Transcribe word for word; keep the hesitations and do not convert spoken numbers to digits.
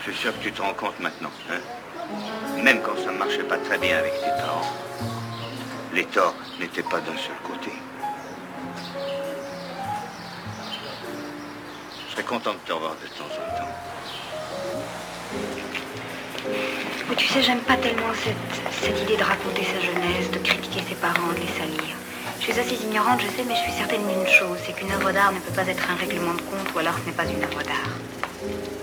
Je suis sûr que tu te rends compte maintenant, hein? Même quand ça ne marchait pas très bien avec tes parents, les torts n'étaient pas d'un seul côté. Je serais content de te revoir de temps en temps. Mais tu sais, j'aime pas tellement cette, cette idée de raconter sa jeunesse, de critiquer ses parents, de les salir. Je suis assez ignorante, je sais, mais je suis certaine d'une chose, c'est qu'une œuvre d'art ne peut pas être un règlement de compte, ou alors ce n'est pas une œuvre d'art.